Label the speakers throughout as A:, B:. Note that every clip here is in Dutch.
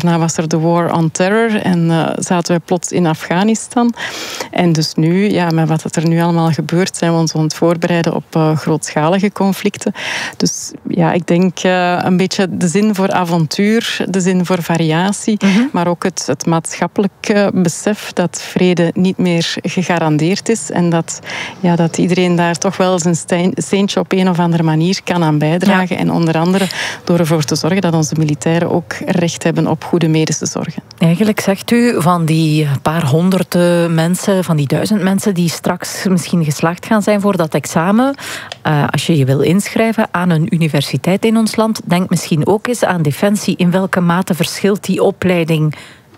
A: daarna was er de War on Terror en zaten we plots in Afghanistan. En dus nu, ja, met wat er nu allemaal gebeurt, zijn we ons aan het voorbereiden op grootschalige conflicten. Dus ja, ik denk een beetje de zin voor avontuur, de zin voor variatie, maar ook het maatschappelijk besef dat vrede niet meer gegarandeerd is en dat iedereen daar toch wel zijn steentje op een of andere manier kan aan bijdragen. Ja. En onder andere door ervoor te zorgen dat onze militairen ook recht hebben op goede medische zorgen.
B: Eigenlijk zegt u van die paar honderd mensen, van die 1000 mensen die straks misschien geslaagd gaan zijn voor dat examen. Als je je wil inschrijven aan een universiteit in ons land, denk misschien ook eens aan Defensie. In welke mate verschilt die opleiding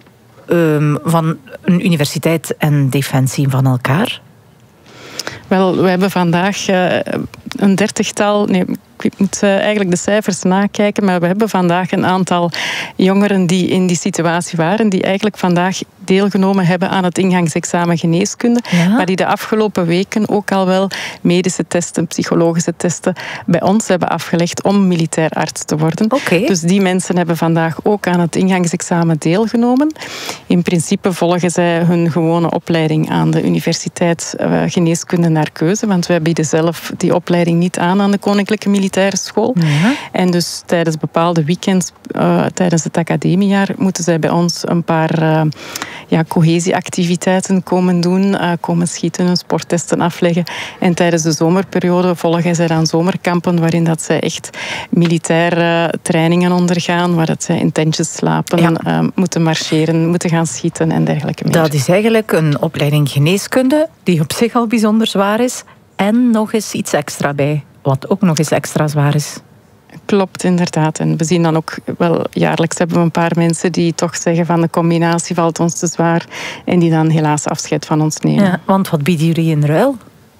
B: van een universiteit en Defensie van elkaar?
A: Wel, we hebben vandaag een 30-tal... Nee, ik moet eigenlijk de cijfers nakijken, maar we hebben vandaag een aantal jongeren die in die situatie waren, die eigenlijk vandaag deelgenomen hebben aan het ingangsexamen geneeskunde, maar die de afgelopen weken ook al wel medische testen, psychologische testen bij ons hebben afgelegd om militair arts te worden.
B: Okay.
A: Dus die mensen hebben vandaag ook aan het ingangsexamen deelgenomen. In principe volgen zij hun gewone opleiding aan de universiteit geneeskunde naar keuze, want wij bieden zelf die opleiding niet aan de Koninklijke Militaire School. Ja. En dus tijdens bepaalde weekends, tijdens het academiejaar, moeten zij bij ons een paar cohesieactiviteiten komen doen, komen schieten, hun sporttesten afleggen. En tijdens de zomerperiode volgen zij dan zomerkampen waarin dat zij echt militaire trainingen ondergaan, waar dat zij in tentjes slapen, moeten marcheren, moeten gaan schieten en dergelijke meer.
B: Dat is eigenlijk een opleiding geneeskunde die op zich al bijzonder zwaar is en nog eens iets extra bij, wat ook nog eens extra zwaar is.
A: Klopt, inderdaad. En we zien dan ook wel jaarlijks hebben we een paar mensen die toch zeggen van de combinatie valt ons te zwaar en die dan helaas afscheid van ons nemen.
B: Ja, want wat bieden jullie in ruil?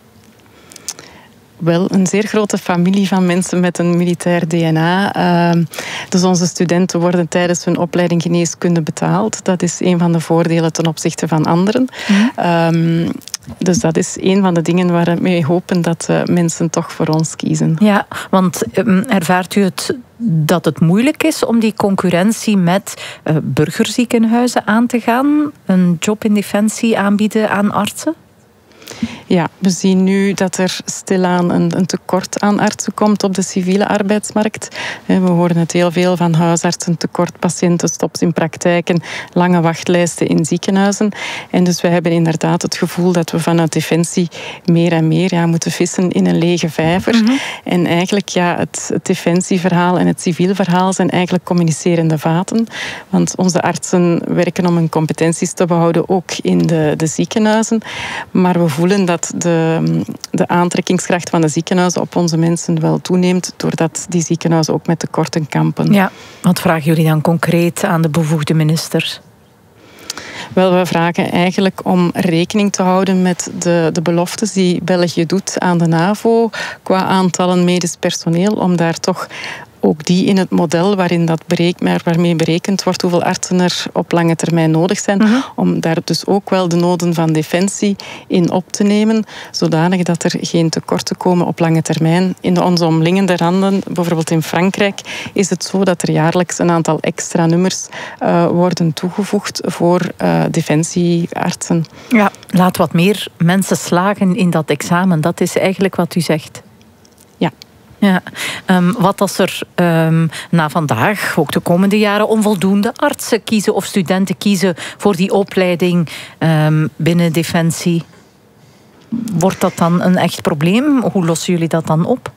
A: Wel, een zeer grote familie van mensen met een militair DNA. Dus onze studenten worden tijdens hun opleiding geneeskunde betaald. Dat is een van de voordelen ten opzichte van anderen. Dus dat is een van de dingen waar we mee hopen dat mensen toch voor ons kiezen.
B: Ja, want ervaart u dat het moeilijk is om die concurrentie met burgerziekenhuizen aan te gaan? Een job in Defensie aanbieden aan artsen?
A: Ja, we zien nu dat er stilaan een tekort aan artsen komt op de civiele arbeidsmarkt. We horen het heel veel van huisartsen, tekort patiëntenstops in praktijken, lange wachtlijsten in ziekenhuizen. En dus wij hebben inderdaad het gevoel dat we vanuit Defensie meer en meer moeten vissen in een lege vijver. En eigenlijk het Defensieverhaal en het civiel verhaal zijn eigenlijk communicerende vaten. Want onze artsen werken om hun competenties te behouden, ook in de ziekenhuizen. Maar we voelen dat de aantrekkingskracht van de ziekenhuizen op onze mensen wel toeneemt, doordat die ziekenhuizen ook met tekorten kampen.
B: Ja, wat vragen jullie dan concreet aan de bevoegde minister?
A: Wel, we vragen eigenlijk om rekening te houden met de beloftes die België doet aan de NAVO qua aantallen medisch personeel, om daar toch ook die in het model waarmee berekend wordt hoeveel artsen er op lange termijn nodig zijn, om daar dus ook wel de noden van Defensie in op te nemen, zodanig dat er geen tekorten komen op lange termijn. In onze omliggende landen, bijvoorbeeld in Frankrijk, is het zo dat er jaarlijks een aantal extra nummers worden toegevoegd voor defensieartsen.
B: Ja, laat wat meer mensen slagen in dat examen. Dat is eigenlijk wat u zegt.
A: Ja.
B: Ja. Wat als er na vandaag, ook de komende jaren, onvoldoende artsen kiezen of studenten kiezen voor die opleiding binnen Defensie? Wordt dat dan een echt probleem? Hoe lossen jullie dat dan op?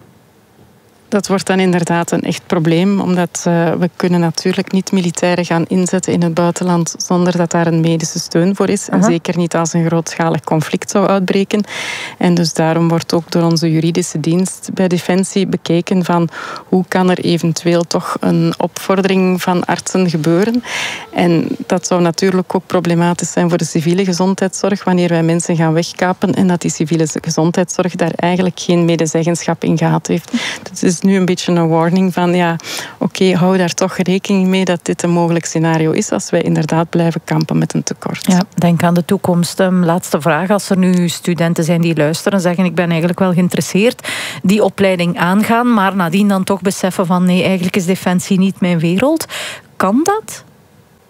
A: Dat wordt dan inderdaad een echt probleem, omdat we kunnen natuurlijk niet militairen gaan inzetten in het buitenland zonder dat daar een medische steun voor is. En zeker niet als een grootschalig conflict zou uitbreken. En dus daarom wordt ook door onze juridische dienst bij Defensie bekeken van hoe kan er eventueel toch een opvordering van artsen gebeuren. En dat zou natuurlijk ook problematisch zijn voor de civiele gezondheidszorg wanneer wij mensen gaan wegkapen en dat die civiele gezondheidszorg daar eigenlijk geen medezeggenschap in gehad heeft. Dat is nu een beetje een warning van hou daar toch rekening mee dat dit een mogelijk scenario is als wij inderdaad blijven kampen met een tekort.
B: Ja, denk aan de toekomst. Laatste vraag. Als er nu studenten zijn die luisteren en zeggen ik ben eigenlijk wel geïnteresseerd, die opleiding aangaan, maar nadien dan toch beseffen van nee, eigenlijk is Defensie niet mijn wereld. Kan dat?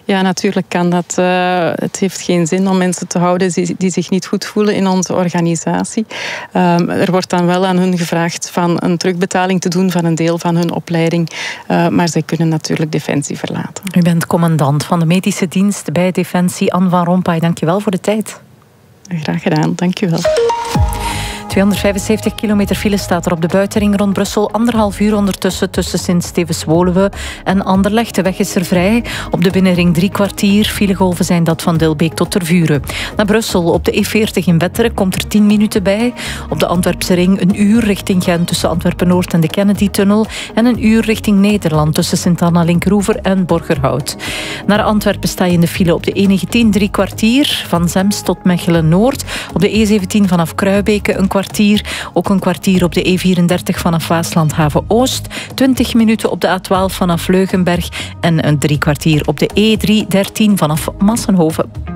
A: Ja, natuurlijk kan dat. Het heeft geen zin om mensen te houden die zich niet goed voelen in onze organisatie. Er wordt dan wel aan hun gevraagd van een terugbetaling te doen van een deel van hun opleiding. Maar zij kunnen natuurlijk Defensie verlaten.
B: U bent commandant van de medische dienst bij Defensie. Anne van Rompuy, dank je wel voor de tijd.
A: Graag gedaan, dank je wel.
B: 275 kilometer file staat er op de buitenring rond Brussel. 1,5 uur ondertussen tussen Sint-Stevens-Woluwe en Anderlecht. De weg is er vrij. Op de binnenring 3 kwartier. Filegolven zijn dat van Dilbeek tot Tervuren. Naar Brussel op de E40 in Wetteren komt er 10 minuten bij. Op de Antwerpse ring 1 uur richting Gent tussen Antwerpen-Noord en de Kennedy-tunnel. En 1 uur richting Nederland tussen Sint-Anna-Linkeroever en Borgerhout. Naar Antwerpen sta je in de file op de E19 3 kwartier. Van Zems tot Mechelen-Noord. Op de E17 vanaf Kruibeke een kwartier. Ook een kwartier op de E34 vanaf Waasland-Haven-Oost. 20 minuten op de A12 vanaf Leugenberg. En een 3 kwartier op de E313 vanaf Massenhoven.